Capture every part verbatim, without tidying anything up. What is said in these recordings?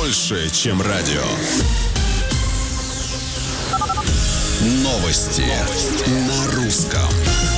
больше, чем радио. Новости, Новости. На русском.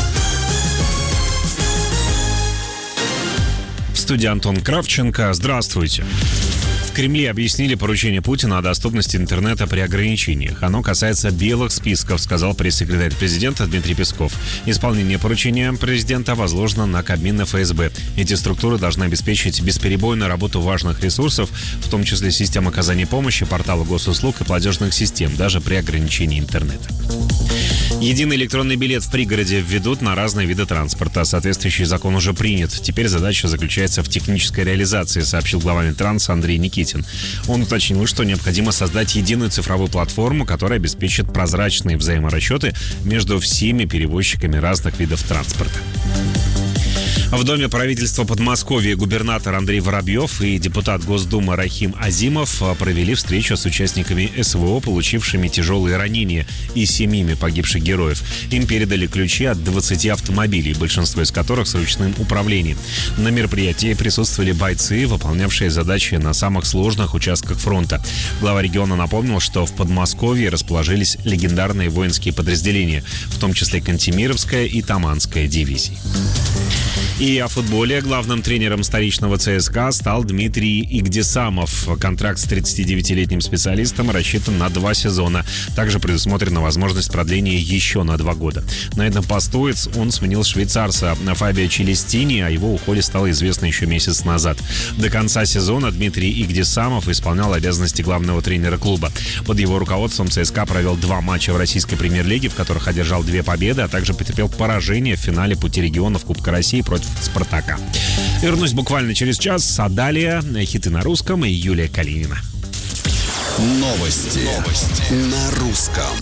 В студии Антон Кравченко. Здравствуйте. В Кремле объяснили поручение Путина о доступности интернета при ограничениях. Оно касается белых списков, сказал пресс-секретарь президента Дмитрий Песков. Исполнение поручения президента возложено на Кабмин и эф эс бэ. Эти структуры должны обеспечить бесперебойную работу важных ресурсов, в том числе систем оказания помощи, портала госуслуг и платежных систем, даже при ограничении интернета. Единый электронный билет в пригороде введут на разные виды транспорта. Соответствующий закон уже принят. Теперь задача заключается в технической реализации, сообщил глава Минтранса Андрей Никитин. Он уточнил, что необходимо создать единую цифровую платформу, которая обеспечит прозрачные взаиморасчеты между всеми перевозчиками разных видов транспорта. В Доме правительства Подмосковья губернатор Андрей Воробьев и депутат Госдумы Рахим Азимов провели встречу с участниками эс вэ о, получившими тяжелые ранения, и семьями погибших героев. Им передали ключи от двадцати автомобилей, большинство из которых с ручным управлением. На мероприятии присутствовали бойцы, выполнявшие задачи на самых сложных участках фронта. Глава региона напомнил, что в Подмосковье расположились легендарные воинские подразделения, в том числе Кантемировская и Таманская дивизии. И о футболе. Главным тренером столичного ЦСКА стал Дмитрий Игдисамов. Контракт с тридцатидевятилетним специалистом рассчитан на два сезона. Также предусмотрена возможность продления еще на два года. На этом посту он сменил швейцарца Фабио Челестини, о его уходе стало известно еще месяц назад. До конца сезона Дмитрий Игдисамов исполнял обязанности главного тренера клуба. Под его руководством ЦСКА провел два матча в российской премьер-лиге, в которых одержал две победы, а также потерпел поражение в финале Пути регионов Кубка России против Спартака. Вернусь буквально через час, а далее хиты на русском и Юлия Калинина. Новости, Новости. На русском.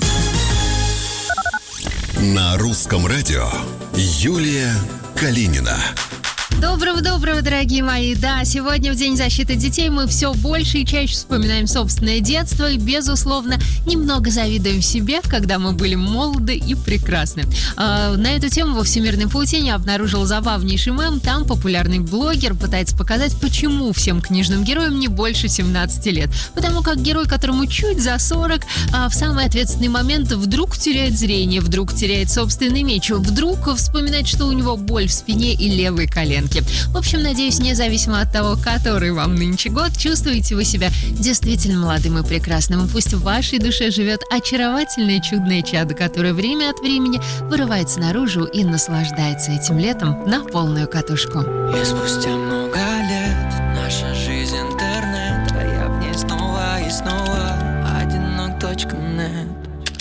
На русском радио Юлия Калинина. Доброго-доброго, дорогие мои. Да, сегодня в День защиты детей мы все больше и чаще вспоминаем собственное детство и, безусловно, немного завидуем себе, когда мы были молоды и прекрасны. А, на эту тему во Всемирной паутине обнаружил забавнейший мем. Там популярный блогер пытается показать, почему всем книжным героям не больше семнадцати лет. Потому как герой, которому чуть за сорок, а в самый ответственный момент вдруг теряет зрение, вдруг теряет собственный меч, вдруг вспоминает, что у него боль в спине и левой коленке. В общем, надеюсь, независимо от того, который вам нынче год, чувствуете вы себя действительно молодым и прекрасным. И пусть в вашей душе живет очаровательное чудное чадо, которое время от времени вырывается наружу и наслаждается этим летом на полную катушку. И спустя много лет наша жизнь интернет, а я в ней снова и снова одинок точка нет.